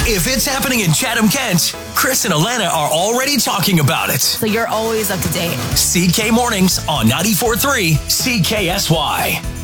If it's happening in Chatham-Kent, Chris and Alana are already talking about it. So you're always up to date. CK Mornings on 94.3 CKSY.